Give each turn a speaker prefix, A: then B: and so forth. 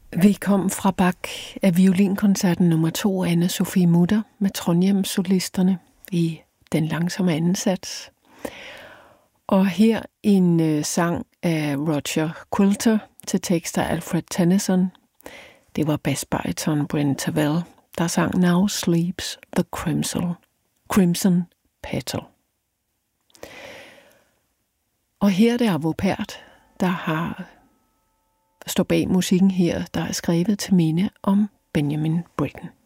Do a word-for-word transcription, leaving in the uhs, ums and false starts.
A: Vi kom fra Bach af violinkoncerten nummer to af Anne-Sophie Mutter med Trondheim-solisterne i den langsomme anden sats. Og her en øh, sang af Roger Quilter til tekster af Alfred Tennyson. Det var basbariton Brent Terwell, der sang Now Sleeps the Crimson, Crimson Petal. Og her er det Arvo Pärt, der har står bag musikken her, der er skrevet til minde om Benjamin Britten.